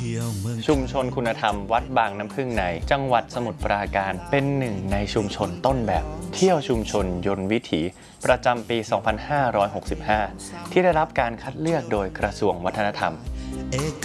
ชุมชนคุณธรรมวัดบางน้ำพึ่งในจังหวัดสมุทรปราการเป็นหนึ่งในชุมชนต้นแบบเที่ยวชุมชนยนต์วิถีประจำปี 2565 ที่ได้รับการคัดเลือกโดยกระทรวงวัฒนธรรม